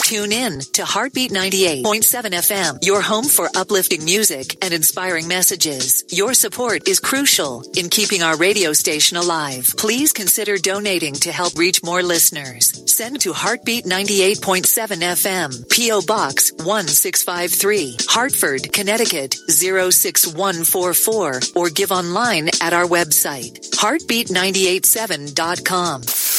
Tune in to Heartbeat 98.7 FM, your home for uplifting music and inspiring messages. Your support is crucial in keeping our radio station alive. Please consider donating to help reach more listeners. Send to Heartbeat 98.7 FM, P.O. Box 1653, Hartford, Connecticut 06144, or give online at our website, heartbeat987.com.